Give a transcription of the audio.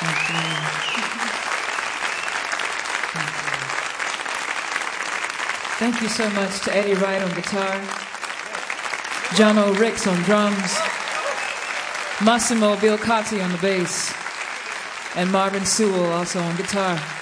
Thank you so much to Eddie Wright on guitar, John O. Ricks on drums, Massimo Bilcotti on the bass, and Marvin Sewell also on guitar.